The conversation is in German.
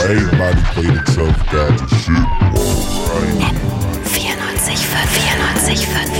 Everybody play themselves, got your shit. Right. 94,5.